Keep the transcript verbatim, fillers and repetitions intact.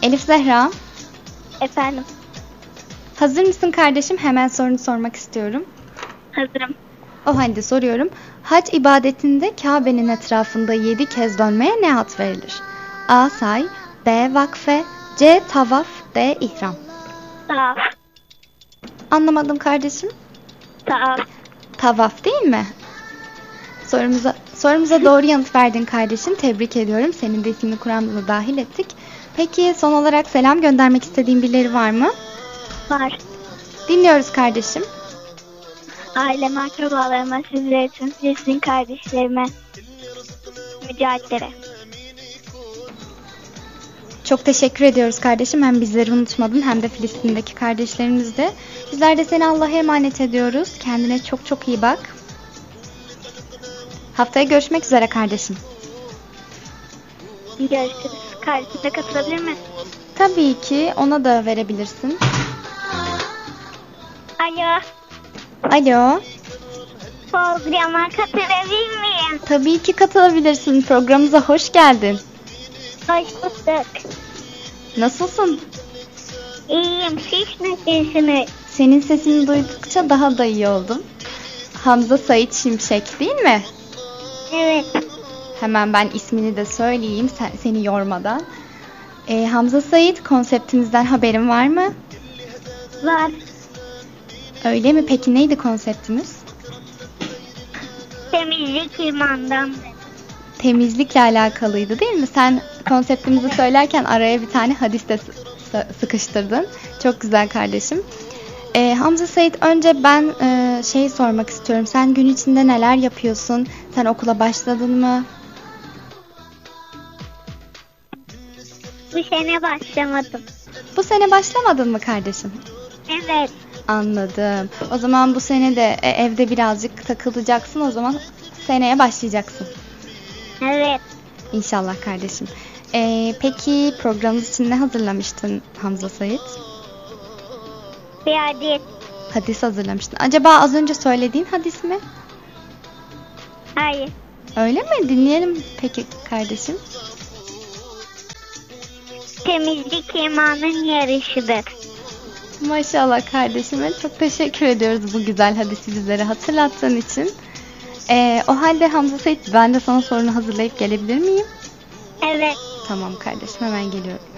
Elif Zehra, Efendim, hazır mısın kardeşim? Hemen sorunu sormak istiyorum. hazırım. O halde soruyorum. Hac ibadetinde Kabe'nin etrafında yedi kez dönmeye ne ad verilir? A. Say, B. Vakfe, C. Tavaf, D. İhram. Tavaf. Anlamadım kardeşim. Tavaf. Tavaf değil mi? Sorumuza sorumuza doğru yanıt verdin kardeşim. Tebrik ediyorum. Senin de ismini Kur'an'da dahil ettik. Peki son olarak selam göndermek istediğin birileri var mı? Var. Dinliyoruz kardeşim. Aileme, akrabalarıma, sizler için, sizin kardeşlerime, mücahitlere. Çok teşekkür ediyoruz kardeşim. Hem bizleri unutmadın hem de Filistin'deki kardeşlerimiz de. Bizler de seni Allah'a emanet ediyoruz. Kendine çok çok iyi bak. Haftaya görüşmek üzere kardeşim. Görüşürüz. Kardeşime katılabilir mi? Tabii ki ona da verebilirsin. Alo. Alo. Programa katılabilir miyim? Tabii ki katılabilirsin. Programımıza hoş geldin. Hoş bulduk. Nasılsın? İyiyim. Siz nasılsınız? Senin sesini duydukça daha da iyi oldum. Hamza Sait Şimşek değil mi? Evet. Hemen ben ismini de söyleyeyim sen, seni yormadan. Ee, Hamza Sait, konseptimizden haberin var mı? Var. Öyle mi? Peki neydi konseptimiz? Temizlik imandan. Temizlikle alakalıydı değil mi? Sen konseptimizi söylerken araya bir tane hadis de sı- sıkıştırdın. Çok güzel kardeşim. Ee, Hamza Sait, önce ben e, şey sormak istiyorum. Sen gün içinde neler yapıyorsun? Sen okula başladın mı? Bu sene başlamadım. Bu sene başlamadın mı kardeşim? Evet. Anladım. O zaman bu sene de e, evde birazcık takılacaksın. O zaman seneye başlayacaksın. Evet. İnşallah kardeşim. Ee, peki programımız için ne hazırlamıştın Hamza Sait? Bir adet. Hadis hazırlamıştın. Acaba az önce söylediğin hadis mi? Hayır. Öyle mi? Dinleyelim peki kardeşim. Temizlik imanın yarışıdır. Maşallah kardeşime çok teşekkür ediyoruz bu güzel hadisi bizlere hatırlattığın için. Ee, o halde Hamza Sait, ben de sana sorunu hazırlayıp gelebilir miyim? Evet. Tamam kardeşim, hemen geliyorum.